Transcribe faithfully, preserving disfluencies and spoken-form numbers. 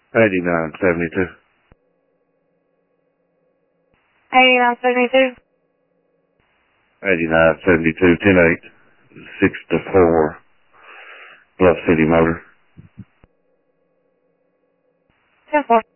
eighty-nine seventy-two. eighty-nine seventy-two. eighty-nine seventy-two, ten eight, six to four, Bluff City Motor. ten four.